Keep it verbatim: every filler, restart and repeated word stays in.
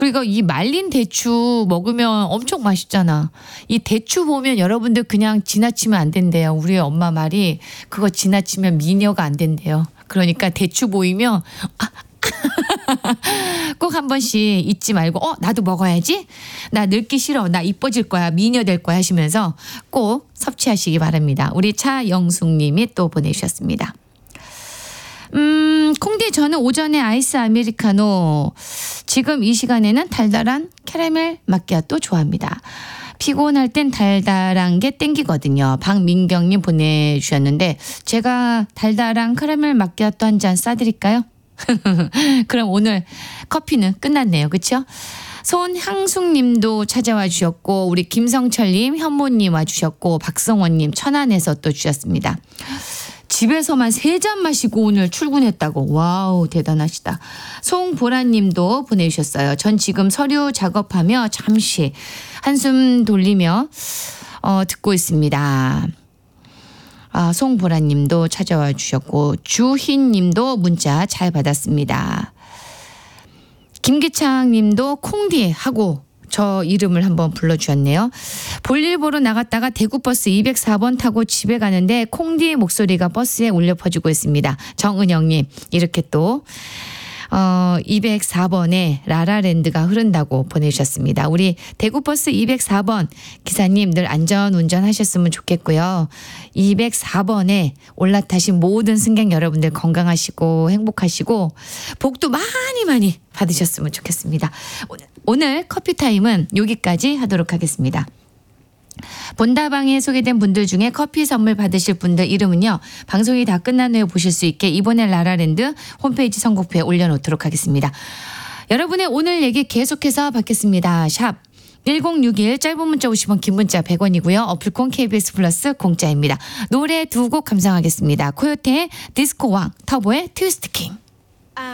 그리고 이 말린 대추 먹으면 엄청 맛있잖아. 이 대추 보면 여러분들 그냥 지나치면 안 된대요. 우리 엄마 말이 그거 지나치면 미녀가 안 된대요. 그러니까 대추 보이면 꼭 한 번씩 잊지 말고 어 나도 먹어야지. 나 늙기 싫어. 나 이뻐질 거야. 미녀 될 거야 하시면서 꼭 섭취하시기 바랍니다. 우리 차영숙님이 또 보내주셨습니다. 음, 콩디 저는 오전에 아이스 아메리카노 지금 이 시간에는 달달한 캐러멜 마키아또 좋아합니다. 피곤할 땐 달달한 게 땡기거든요. 박민경님 보내주셨는데 제가 달달한 캐러멜 마키아또 한 잔 싸드릴까요? 그럼 오늘 커피는 끝났네요. 그렇죠? 손향숙님도 찾아와 주셨고 우리 김성철님, 현모님 와주셨고 박성원님 천안에서 또 주셨습니다. 집에서만 세 잔 마시고 오늘 출근했다고. 와우 대단하시다. 송보라님도 보내주셨어요. 전 지금 서류 작업하며 잠시 한숨 돌리며 어, 듣고 있습니다. 아, 송보라님도 찾아와 주셨고 주희님도 문자 잘 받았습니다. 김기창님도 콩디 하고 저 이름을 한번 불러주셨네요. 볼일 보러 나갔다가 대구버스 이백사 번 타고 집에 가는데 콩디의 목소리가 버스에 울려 퍼지고 있습니다. 정은영님 이렇게 또 어, 이백사 번에 라라랜드가 흐른다고 보내주셨습니다. 우리 대구버스 이백사 번 기사님 늘 안전운전 하셨으면 좋겠고요. 이백사 번에 올라타신 모든 승객 여러분들 건강하시고 행복하시고 복도 많이 많이 받으셨으면 좋겠습니다. 오늘 커피타임은 여기까지 하도록 하겠습니다. 본다방에 소개된 분들 중에 커피 선물 받으실 분들 이름은요. 방송이 다 끝난 후에 보실 수 있게 이번에 라라랜드 홈페이지 선곡표에 올려놓도록 하겠습니다. 여러분의 오늘 얘기 계속해서 받겠습니다. 샵 일공육일 짧은 문자 오십 원 긴 문자 백 원이고요. 어플콘 케이비에스 플러스 공짜입니다. 노래 두 곡 감상하겠습니다. 코요태의 디스코왕 터보의 트위스트 킹.